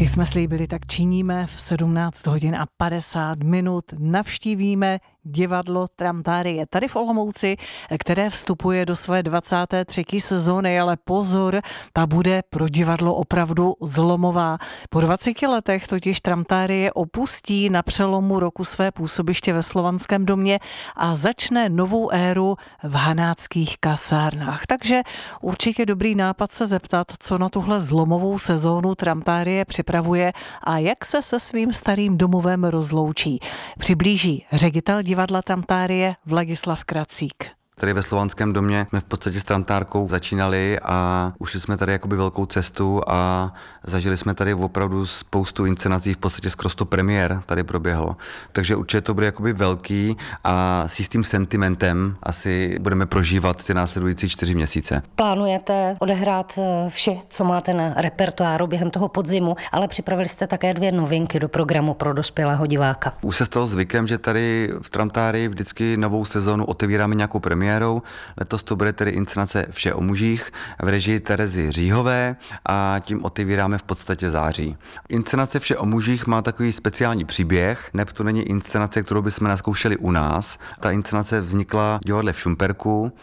Jak jsme slíbili, tak činíme v 17 hodin a 50 minut. Navštívíme divadlo Tramtárie tady v Olomouci, které vstupuje do své 23. sezóny, ale pozor, ta bude pro divadlo opravdu zlomová. Po 20 letech totiž Tramtárie opustí na přelomu roku své působiště ve Slovanském domě a začne novou éru v Hanáckých kasárnách. Takže určitě dobrý nápad se zeptat, co na tuhle zlomovou sezónu Tramtárie připravuje a jak se se svým starým domovem rozloučí. Přiblíží ředitel divadla Tramtárie Vladislav Kracík. Tady ve Slovanském domě jsme v podstatě s Tramtárkou začínali a ušli jsme tady jakoby velkou cestu a zažili jsme tady opravdu spoustu inscenací, v podstatě skoro 100 premiér tady proběhlo. Takže určitě to bude jakoby velký a s jistým sentimentem asi budeme prožívat ty následující 4 měsíce. Plánujete odehrát vše, co máte na repertoáru během toho podzimu, ale připravili jste také 2 novinky do programu pro dospělého diváka. Už se stalo zvykem, že tady v Tramtárii vždycky novou sezonu otevíráme nějakou premiéru. Letos to bude tedy inscenace Vše o mužích v režii Terezy Říhové a tím otevíráme v podstatě září. Inscenace Vše o mužích má takový speciální příběh, neb to není inscenace, kterou bychom naskoušeli u nás. Ta inscenace vznikla v divadle v Šumperku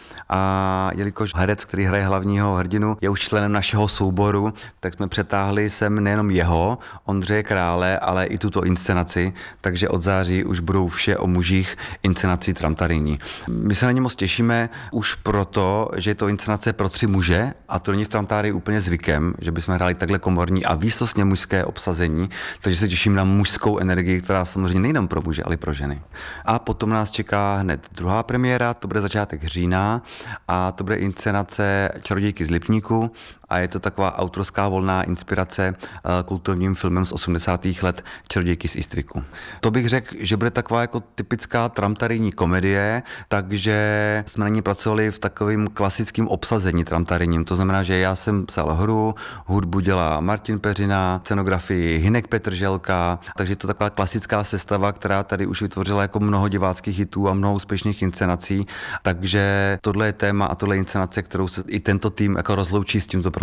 a jelikož herec, který hraje hlavního hrdinu, je už členem našeho souboru, tak jsme přetáhli sem nejenom jeho, Ondřeje Krále, ale i tuto inscenaci, takže od září už budou Vše o mužích inscenací tramtarijní. My se na ně moc těšíme už proto, že je to inscenace pro 3 muže a to není v Tramtárii úplně zvykem, že bychom hráli takhle komorní a výsostně mužské obsazení, takže se těším na mužskou energii, která samozřejmě nejenom pro muže, ale i pro ženy. A potom nás čeká hned druhá premiéra, to bude začátek října a to bude inscenace Čarodějky z Lipníku a je to taková autorská volná inspirace kulturním filmem z 80. let Čarodějky z Eastwicku. To bych řekl, že bude taková jako typická tramtarijní komedie, takže jsme na ní pracovali v takovém klasickém obsazení tramtarijním. To znamená, že já jsem psal hru, hudbu dělá Martin Peřina, scenografii Hynek Petrželka, takže je to taková klasická sestava, která tady už vytvořila jako mnoho diváckých hitů a mnoho úspěšných inscenací. Takže tohle je téma a tohle je inscenace, kterou se i tento tým jako rozloučí s tímto